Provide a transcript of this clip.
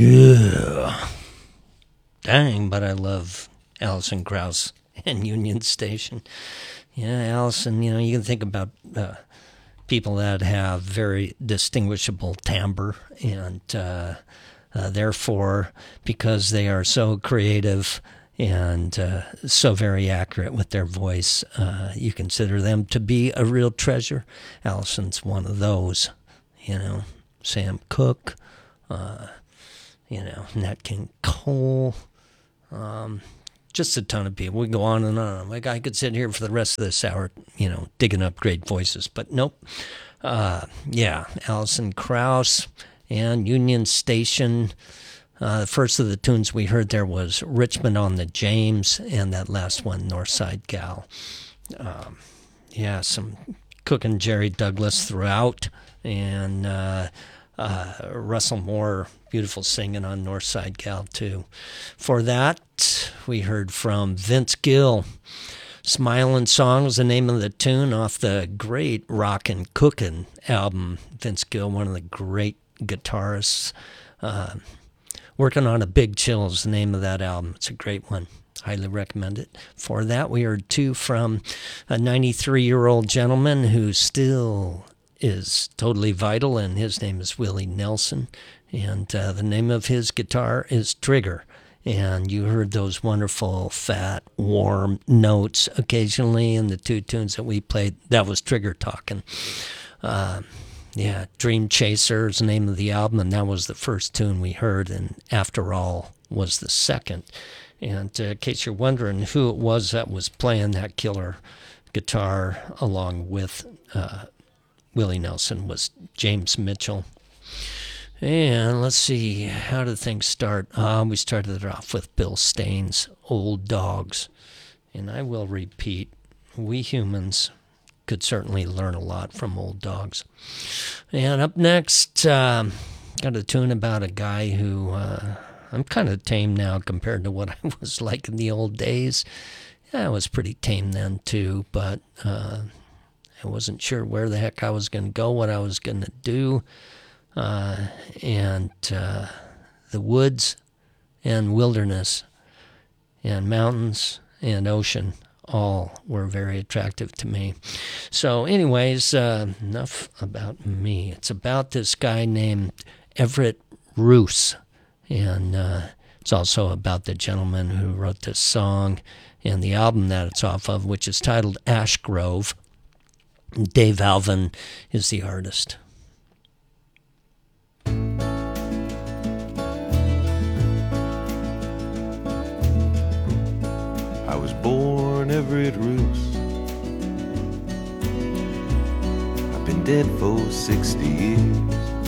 Yeah. Dang, but I love Alison Krauss and Union Station. Yeah, Alison, you can think about people that have very distinguishable timbre, and therefore, because they are so creative and so very accurate with their voice, you consider them to be a real treasure. Alison's one of those, Sam Cooke, Nat King Cole, just a ton of people. We go on and on. Like, I could sit here for the rest of this hour, digging up great voices, but nope. Alison Krauss and Union Station. The first of the tunes we heard there was Richmond on the James, and that last one, Northside Gal. Some Cooke and Jerry Douglas throughout, and Russell Moore, beautiful singing on Northside Gal too. For that, we heard from Vince Gill. Smilin' Song was the name of the tune off the great Rockin' Cookin' album. Vince Gill, one of the great guitarists. Working on a Big Chill is the name of that album. It's a great one. Highly recommend it. For that, we heard two from a 93-year-old gentleman who still is totally vital, and his name is Willie Nelson. And the name of his guitar is Trigger. And you heard those wonderful, fat, warm notes occasionally in the two tunes that we played. That was Trigger talking. Dream Chaser is the name of the album, and that was the first tune we heard, and After All was the second. And in case you're wondering who it was that was playing that killer guitar along with Willie Nelson, was James Mitchell. And let's see, how did things start? We started it off with Bill Staines' Old Dogs. And I will repeat, we humans could certainly learn a lot from Old Dogs. And up next, got a tune about a guy who I'm kind of tame now compared to what I was like in the old days. I was pretty tame then too, but I wasn't sure where the heck I was going to go, what I was going to do. The woods and wilderness and mountains and ocean all were very attractive to me. So anyways, enough about me. It's about this guy named Everett Roos, and it's also about the gentleman who wrote this song and the album that it's off of, which is titled Ash Grove. Dave Alvin is the artist. I was born Everett Roos. I've been dead for 60 years.